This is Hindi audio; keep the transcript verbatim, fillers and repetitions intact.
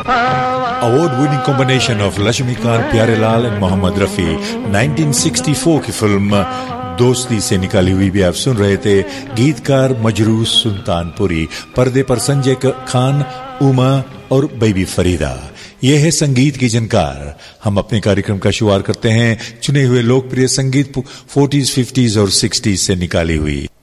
Award winning combination of Laxmikant Pyarelal and Mohammad Rafi उन्नीस सौ चौंसठ की फिल्म दोस्ती से निकाली हुई भी आप सुन रहे थे। गीतकार मजरूह सुल्तानपुरी, पर्दे पर संजय खान, उमा और बेबी फरीदा। यह है संगीत की जनकार। हम अपने कार्यक्रम का शुरुआत करते हैं चुने हुए लोकप्रिय संगीत फोर्टीज, फिफ्टीज और सिक्सटीज से निकाली हुई।